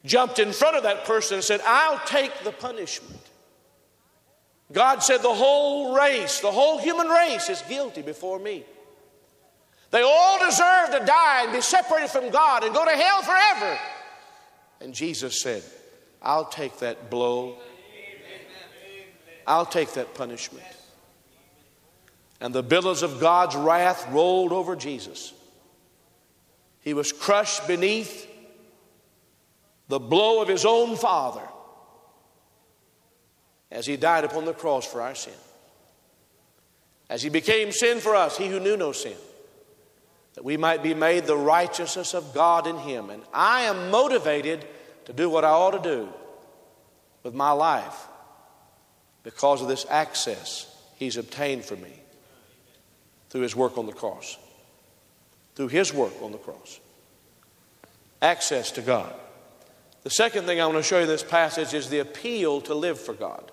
jumped in front of that person and said, I'll take the punishment. God said the whole race, the whole human race is guilty before me. They all deserve to die and be separated from God and go to hell forever. And Jesus said, I'll take that blow. I'll take that punishment. And the billows of God's wrath rolled over Jesus. He was crushed beneath the blow of his own Father as he died upon the cross for our sin. As he became sin for us, he who knew no sin, that we might be made the righteousness of God in him. And I am motivated to do what I ought to do with my life because of this access he's obtained for me through his work on the cross. Through his work on the cross. Access to God. The second thing I want to show you in this passage is the appeal to live for God.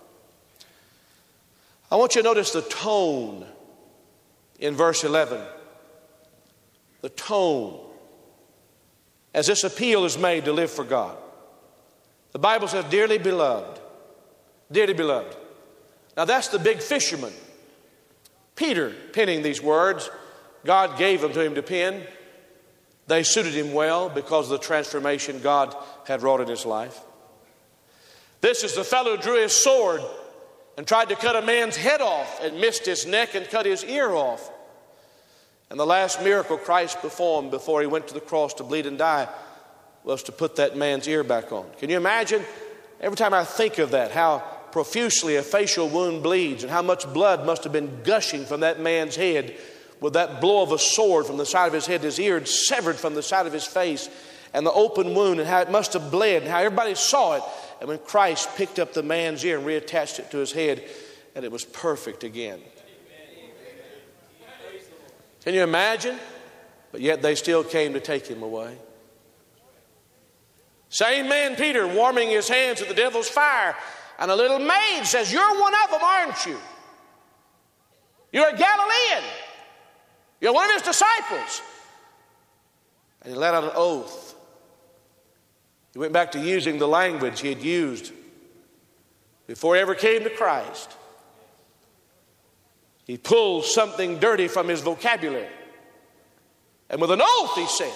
I want you to notice the tone in verse 11. The tone as this appeal is made to live for God. The Bible says, dearly beloved. Dearly beloved. Now that's the big fisherman, Peter, penning these words. God gave them to him to pen. They suited him well because of the transformation God had wrought in his life. This is the fellow who drew his sword and tried to cut a man's head off and missed his neck and cut his ear off. And the last miracle Christ performed before he went to the cross to bleed and die was to put that man's ear back on. Can you imagine? Every time I think of that, how profusely a facial wound bleeds and how much blood must have been gushing from that man's head with that blow of a sword from the side of his head, his ear severed from the side of his face, and the open wound and how it must have bled and how everybody saw it. And when Christ picked up the man's ear and reattached it to his head, and it was perfect again. Can you imagine? But yet they still came to take him away. Same man, Peter, warming his hands at the devil's fire. And a little maid says, you're one of them, aren't you? You're a Galilean. You're one of his disciples. And he let out an oath. He went back to using the language he had used before he ever came to Christ. He pulled something dirty from his vocabulary. And with an oath he said,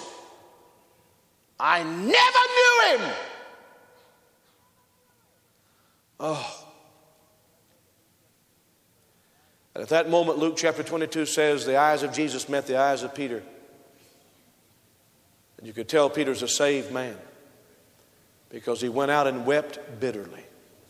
I never knew him. Oh. And at that moment, Luke chapter 22 says, the eyes of Jesus met the eyes of Peter. And you could tell Peter's a saved man because he went out and wept bitterly.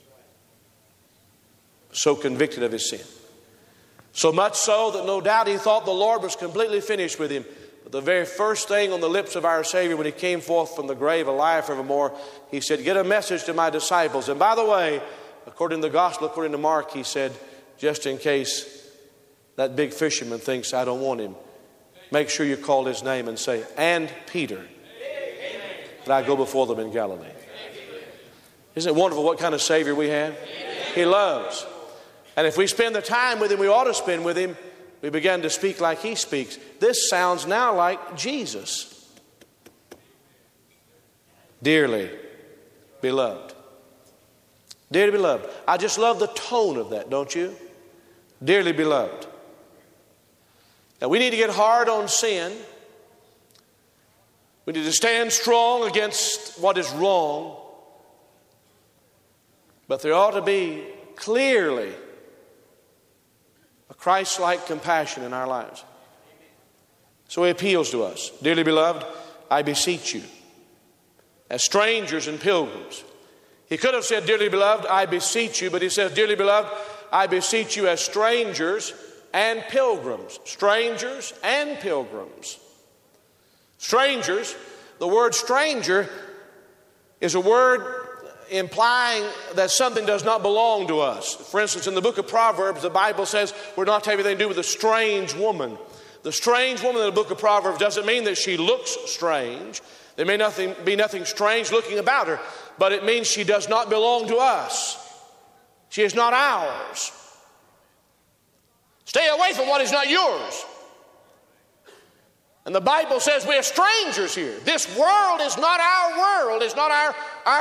So convicted of his sin. So much so that no doubt he thought the Lord was completely finished with him. But the very first thing on the lips of our Savior when he came forth from the grave alive forevermore, he said, get a message to my disciples. And by the way, according to the gospel, according to Mark, he said, just in case that big fisherman thinks I don't want him, make sure you call his name and say, and Peter, that I go before them in Galilee. Isn't it wonderful what kind of Savior we have? He loves. And if we spend the time with him we ought to spend with him, we begin to speak like he speaks. This sounds now like Jesus. Dearly beloved. Dearly beloved. I just love the tone of that, don't you? Dearly beloved. Now we need to get hard on sin. We need to stand strong against what is wrong. But there ought to be clearly a Christ-like compassion in our lives. So he appeals to us. Dearly beloved, I beseech you, as strangers and pilgrims. He could have said, dearly beloved, I beseech you, but he says, dearly beloved, I beseech you as strangers and pilgrims. Strangers and pilgrims. Strangers, the word stranger is a word implying that something does not belong to us. For instance, in the book of Proverbs, the Bible says we're not to have anything to do with a strange woman. The strange woman in the book of Proverbs doesn't mean that she looks strange. There may be nothing strange looking about her, but it means she does not belong to us. She is not ours. Stay away from what is not yours. And the Bible says we are strangers here. This world is not our world. It's not our